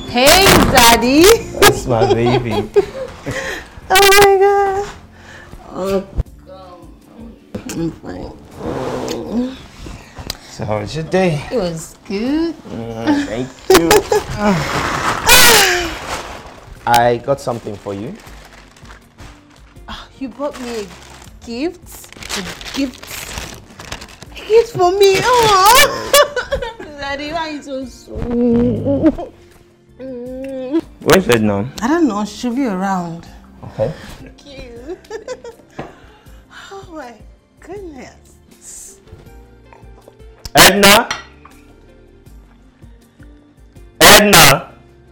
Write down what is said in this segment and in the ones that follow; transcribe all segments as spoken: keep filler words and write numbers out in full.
Hey, Daddy. That's my baby. Oh my God. Oh, I'm fine. So how was your day? It was good. Mm, thank you. I got something for you. You bought me a gift? A gift? A gift for me? Oh! Daddy, why are you so sweet? Where's Edna? I don't know. She should be around. Okay. Thank you. Oh my goodness. Edna? Edna?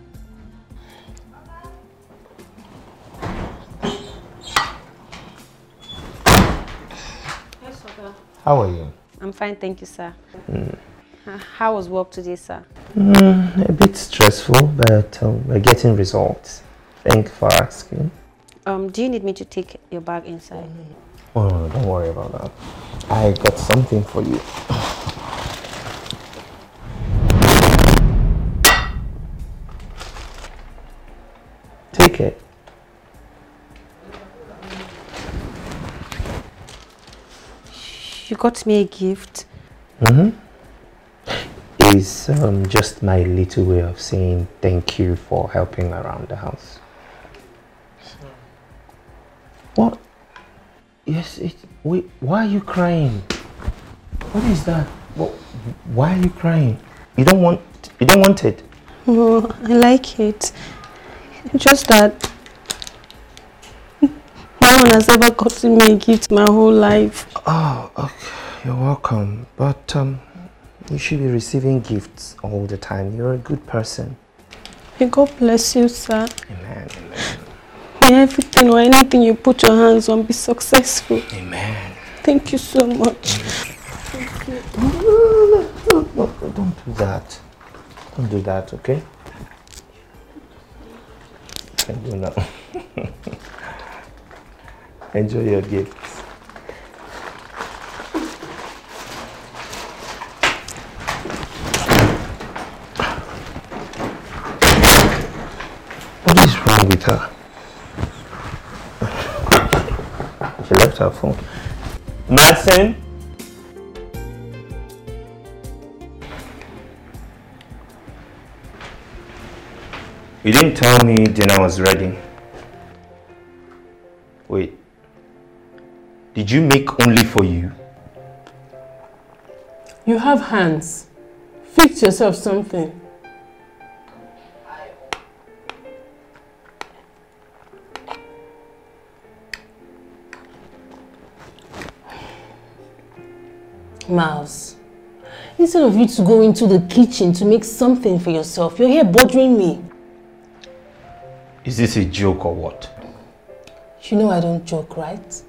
How are you? I'm fine, thank you, sir. Mm. How was work today, sir? Mm, a bit stressful, but um, we're getting results. Thank you for asking. Um, do you need me to take your bag inside? Oh, no, don't worry about that. I got something for you. Take it. You got me a gift? Mm-hmm. It's um, just my little way of saying thank you for helping around the house. What? Yes, it, wait, why are you crying? What is that? What, why are you crying? You don't want, you don't want it? Oh, I like it. Just that no one has ever gotten me a gift my whole life. Oh, okay. You're welcome. But um, you should be receiving gifts all the time. You're a good person. May God bless you, sir. Amen. Amen. May everything or anything you put your hands on be successful. Amen. Thank you so much. Thank you. No, no, no, no, no, don't do that. Don't do that, okay? I do now. Enjoy your gifts. What is wrong with her? She left her phone. Madison? You didn't tell me dinner was ready. Wait. Did you make only for you? You have hands. Fix yourself something. Miles, instead of you to go into the kitchen to make something for yourself, you're here bothering me. Is this a joke or what? You know I don't joke, right?